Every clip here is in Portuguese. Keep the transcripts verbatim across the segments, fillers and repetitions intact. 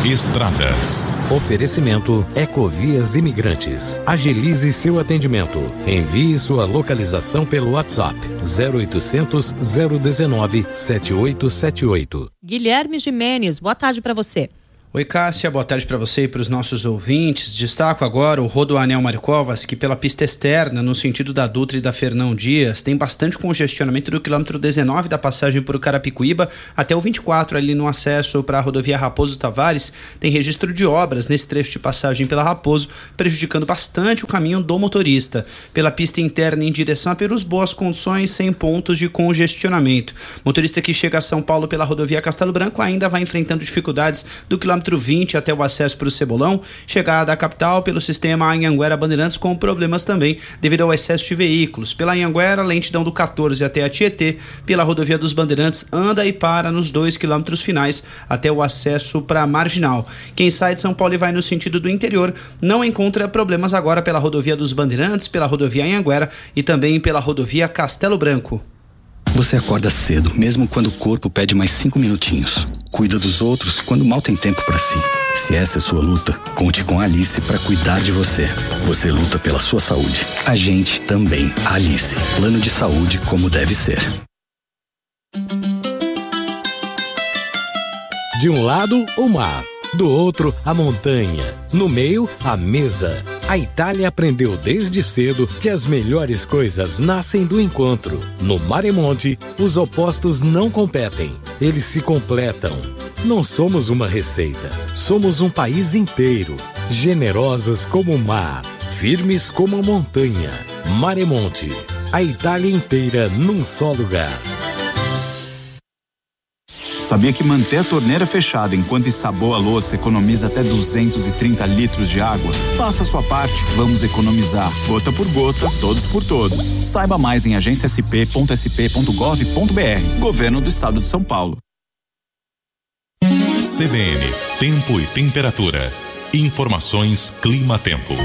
Estradas. Oferecimento Ecovias Imigrantes. Agilize seu atendimento. Envie sua localização pelo WhatsApp zero oitocentos, zero dezenove, setenta e oito setenta e oito. Guilherme Gimenez, boa tarde para você. Oi, Cássia, boa tarde para você e para os nossos ouvintes. Destaco agora o Rodoanel Maricovas, que pela pista externa, no sentido da Dutra e da Fernão Dias, tem bastante congestionamento do quilômetro dezenove da passagem por Carapicuíba até o vinte e quatro, ali no acesso para a rodovia Raposo Tavares. Tem registro de obras nesse trecho de passagem pela Raposo, prejudicando bastante o caminho do motorista. Pela pista interna em direção a Perus, boas condições, sem pontos de congestionamento. Motorista que chega a São Paulo pela rodovia Castelo Branco ainda vai enfrentando dificuldades do quilômetro vinte até o acesso para o Cebolão, chegada à capital pelo sistema Anhanguera Bandeirantes com problemas também devido ao excesso de veículos. Pela Anhanguera, lentidão do quatorze até a Tietê, pela rodovia dos Bandeirantes anda e para nos dois quilômetros finais até o acesso para a Marginal. Quem sai de São Paulo e vai no sentido do interior não encontra problemas agora pela rodovia dos Bandeirantes, pela rodovia Anhanguera e também pela rodovia Castelo Branco. Você acorda cedo, mesmo quando o corpo pede mais cinco minutinhos. Cuida dos outros quando mal tem tempo para si. Se essa é sua luta, conte com a Alice para cuidar de você. Você luta pela sua saúde. A gente também. Alice. Plano de saúde como deve ser. De um lado, o mar. Do outro, a montanha. No meio, a mesa. A Itália aprendeu desde cedo que as melhores coisas nascem do encontro. No Maremonte, os opostos não competem, eles se completam. Não somos uma receita, somos um país inteiro. Generosos como o mar, firmes como a montanha. Maremonte, a Itália inteira num só lugar. Sabia que manter a torneira fechada enquanto ensaboa a louça economiza até duzentos e trinta litros de água? Faça a sua parte, vamos economizar. Gota por gota, todos por todos. Saiba mais em agência s p ponto s p ponto gov ponto b r. Governo do Estado de São Paulo. C B N, tempo e temperatura. Informações Clima-Tempo.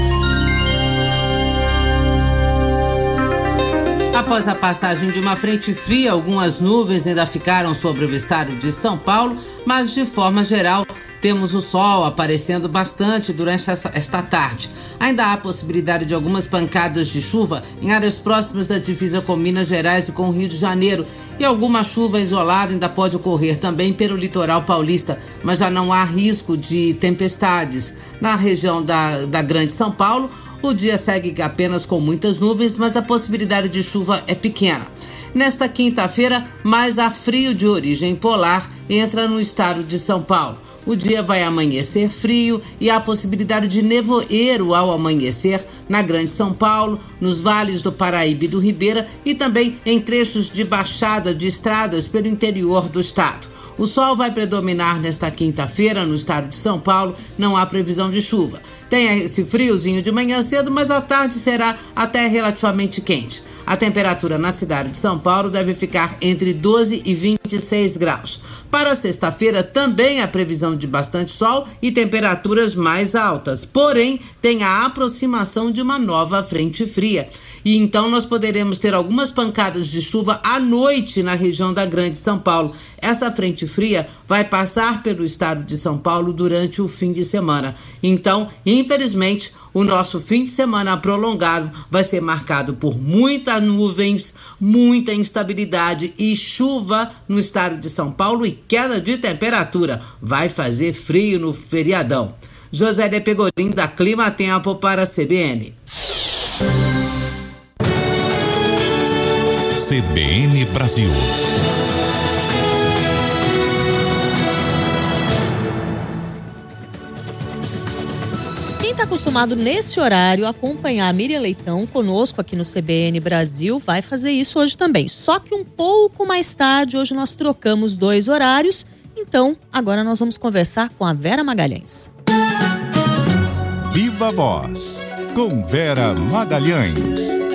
Após a passagem de uma frente fria, algumas nuvens ainda ficaram sobre o estado de São Paulo, mas de forma geral temos o sol aparecendo bastante durante essa, esta tarde. Ainda há possibilidade de algumas pancadas de chuva em áreas próximas da divisa com Minas Gerais e com o Rio de Janeiro, e alguma chuva isolada ainda pode ocorrer também pelo litoral paulista, mas já não há risco de tempestades. Na região da, da Grande São Paulo, o dia segue apenas com muitas nuvens, mas a possibilidade de chuva é pequena. Nesta quinta-feira, mais ar frio de origem polar entra no estado de São Paulo. O dia vai amanhecer frio e há possibilidade de nevoeiro ao amanhecer na Grande São Paulo, nos vales do Paraíba e do Ribeira e também em trechos de baixada de estradas pelo interior do estado. O sol vai predominar nesta quinta-feira no estado de São Paulo, não há previsão de chuva. Tem esse friozinho de manhã cedo, mas à tarde será até relativamente quente. A temperatura na cidade de São Paulo deve ficar entre doze e vinte e seis graus. Para sexta-feira também há previsão de bastante sol e temperaturas mais altas, porém tem a aproximação de uma nova frente fria. E então nós poderemos ter algumas pancadas de chuva à noite na região da Grande São Paulo. Essa frente fria vai passar pelo estado de São Paulo durante o fim de semana. Então, infelizmente, o nosso fim de semana prolongado vai ser marcado por muitas nuvens, muita instabilidade e chuva no estado de São Paulo e queda de temperatura. Vai fazer frio no feriadão. Josélia Pegorim, da Clima Tempo para a C B N. C B N Brasil. Quem está acostumado nesse horário a acompanhar a Miriam Leitão conosco aqui no C B N Brasil vai fazer isso hoje também. Só que um pouco mais tarde, hoje nós trocamos dois horários. Então, agora nós vamos conversar com a Vera Magalhães. Viva Voz, com Vera Magalhães.